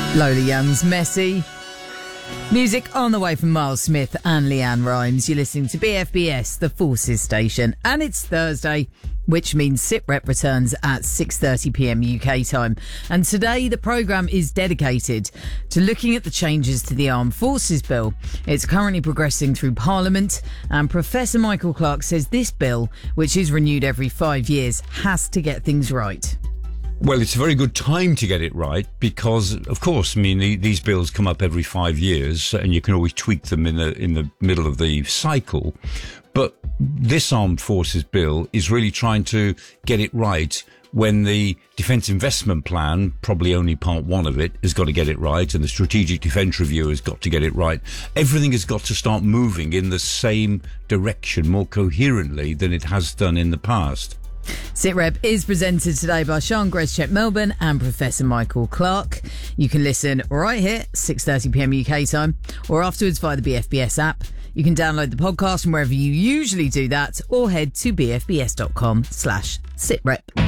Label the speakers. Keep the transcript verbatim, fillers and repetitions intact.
Speaker 1: Lola Young's Messy. Music on the way from Miles Smith and Leanne Rimes. You're listening to B F B S, the Forces Station, and it's Thursday, which means SITREP returns at six thirty p m U K time. And today the programme is dedicated to looking at the changes to the Armed Forces Bill. It's currently progressing through Parliament, and Professor Michael Clark says this bill, which is renewed every five years, has to get things right.
Speaker 2: Well, it's a very good time to get it right because, of course, I mean, the, these bills come up every five years and you can always tweak them in the in the middle of the cycle. But this Armed Forces Bill is really trying to get it right when the Defence Investment Plan, probably only part one of it, has got to get it right, and the Strategic Defence Review has got to get it right. Everything has got to start moving in the same direction more coherently than it has done in the past.
Speaker 1: SITREP is presented today by Sean Greschek Melbourne and Professor Michael Clark. You can listen right here, six thirty p m U K time, or afterwards via the B F B S app. You can download the podcast from wherever you usually do that, or head to bfbs.com slash sitrep.